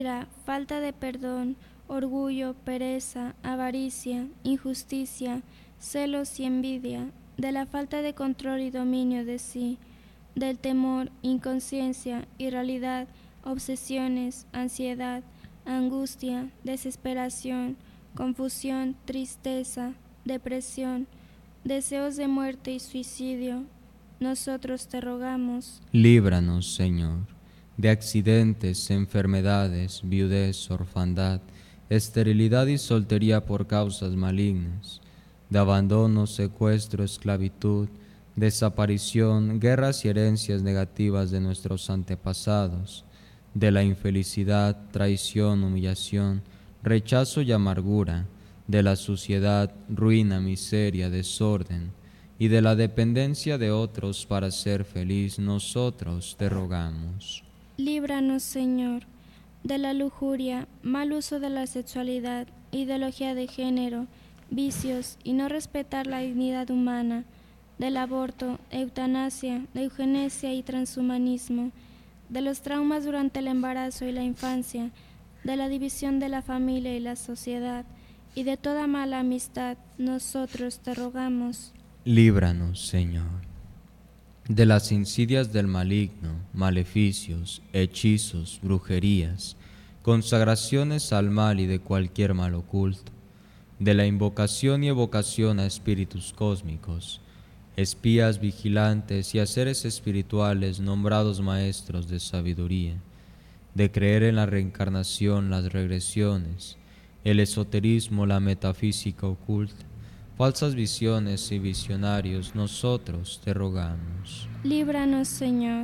falta de perdón, orgullo, pereza, avaricia, injusticia, celos y envidia, de la falta de control y dominio de sí, del temor, inconsciencia, irrealidad, obsesiones, ansiedad, angustia, desesperación, confusión, tristeza, depresión, deseos de muerte y suicidio, nosotros te rogamos. Líbranos, Señor, de accidentes, enfermedades, viudez, orfandad, esterilidad y soltería por causas malignas, de abandono, secuestro, esclavitud, desaparición, guerras y herencias negativas de nuestros antepasados, de la infelicidad, traición, humillación, rechazo y amargura, de la suciedad, ruina, miseria, desorden, y de la dependencia de otros para ser feliz, nosotros te rogamos. Líbranos, Señor, de la lujuria, mal uso de la sexualidad, ideología de género, vicios y no respetar la dignidad humana, del aborto, eutanasia, la eugenesia y transhumanismo, de los traumas durante el embarazo y la infancia, de la división de la familia y la sociedad, y de toda mala amistad, nosotros te rogamos. Líbranos, Señor, de las insidias del maligno, maleficios, hechizos, brujerías, consagraciones al mal y de cualquier mal oculto, de la invocación y evocación a espíritus cósmicos, espías vigilantes y a seres espirituales nombrados maestros de sabiduría, de creer en la reencarnación, las regresiones, el esoterismo, la metafísica oculta, falsas visiones y visionarios, nosotros te rogamos. Líbranos, Señor.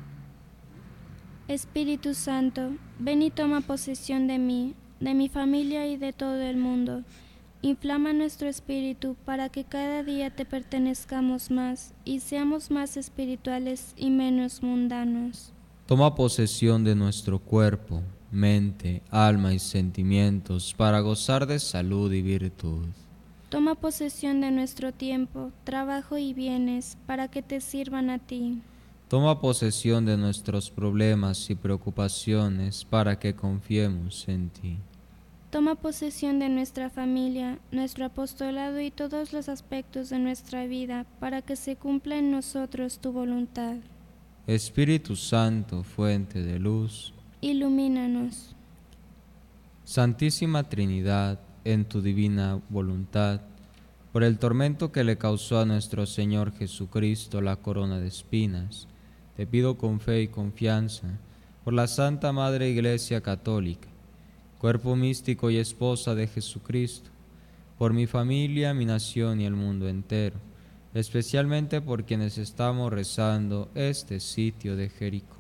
Espíritu Santo, ven y toma posesión de mí, de mi familia y de todo el mundo. Inflama nuestro espíritu para que cada día te pertenezcamos más y seamos más espirituales y menos mundanos. Toma posesión de nuestro cuerpo, mente, alma y sentimientos para gozar de salud y virtud. Toma posesión de nuestro tiempo, trabajo y bienes para que te sirvan a ti. Toma posesión de nuestros problemas y preocupaciones para que confiemos en ti. Toma posesión de nuestra familia, nuestro apostolado y todos los aspectos de nuestra vida para que se cumpla en nosotros tu voluntad. Espíritu Santo, fuente de luz, Ilumínanos. Santísima Trinidad, en tu divina voluntad, por el tormento que le causó a nuestro Señor Jesucristo la corona de espinas, te pido con fe y confianza, por la Santa Madre Iglesia Católica, cuerpo místico y esposa de Jesucristo, por mi familia, mi nación y el mundo entero, especialmente por quienes estamos rezando este sitio de Jericó.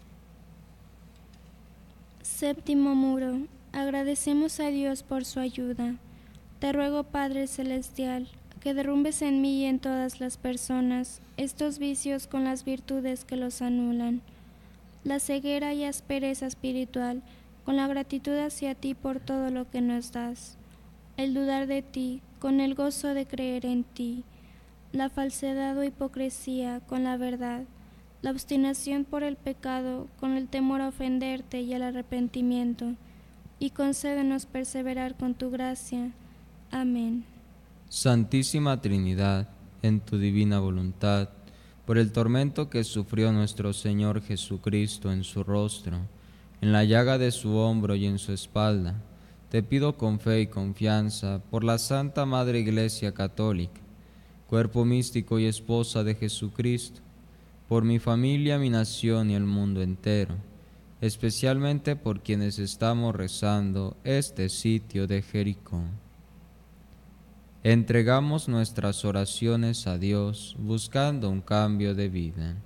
Séptimo muro. Agradecemos a Dios por su ayuda. Te ruego, Padre Celestial, que derrumbes en mí y en todas las personas estos vicios con las virtudes que los anulan, la ceguera y aspereza espiritual con la gratitud hacia ti por todo lo que nos das, el dudar de ti con el gozo de creer en ti, la falsedad o hipocresía con la verdad, la obstinación por el pecado con el temor a ofenderte y el arrepentimiento, y concédenos perseverar con tu gracia. Amén. Santísima Trinidad, en tu divina voluntad, por el tormento que sufrió nuestro Señor Jesucristo en su rostro, en la llaga de su hombro y en su espalda, te pido con fe y confianza por la Santa Madre Iglesia Católica, cuerpo místico y esposa de Jesucristo, por mi familia, mi nación y el mundo entero, especialmente por quienes estamos rezando este sitio de Jericó. Entregamos nuestras oraciones a Dios buscando un cambio de vida.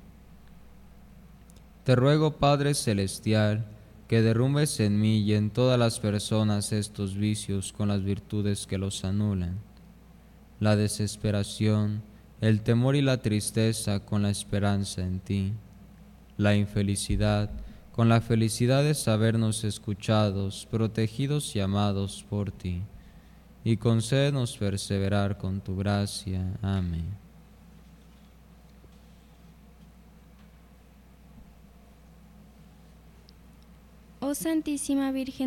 Te ruego, Padre Celestial, que derrumbes en mí y en todas las personas estos vicios con las virtudes que los anulan, la desesperación, el temor y la tristeza con la esperanza en ti, la infelicidad con la felicidad de sabernos escuchados, protegidos y amados por ti, y concédenos perseverar con tu gracia. Amén. Oh Santísima Virgen